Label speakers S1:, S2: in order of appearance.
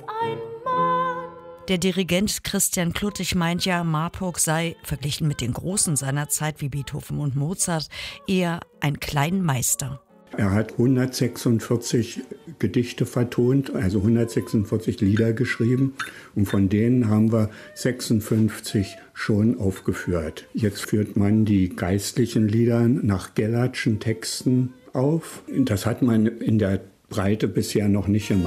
S1: ein Mann.
S2: Der Dirigent Christian Kluttig meint ja, Marburg sei, verglichen mit den Großen seiner Zeit wie Beethoven und Mozart, eher ein Kleinmeister.
S3: Er hat 146 Gedichte vertont, also 146 Lieder geschrieben. Und von denen haben wir 56 schon aufgeführt. Jetzt führt man die geistlichen Lieder nach Gellertschen Texten auf. Das hat man in der Breite bisher noch nicht gemacht.